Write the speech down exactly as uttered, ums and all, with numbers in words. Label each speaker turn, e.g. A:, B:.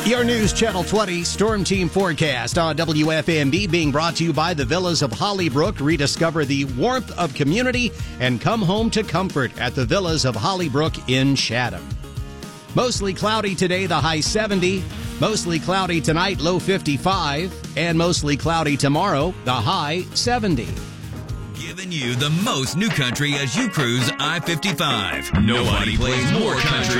A: Your News Channel twenty Storm Team forecast on W F M B being brought to you by the Villas of Hollybrook. Rediscover the warmth of community and come home to comfort at the Villas of Hollybrook in Chatham. Mostly cloudy today, the high seventy. Mostly cloudy tonight, low fifty-five. And mostly cloudy tomorrow, the high seventy.
B: Giving you the most new country as you cruise I fifty-five. Nobody plays more country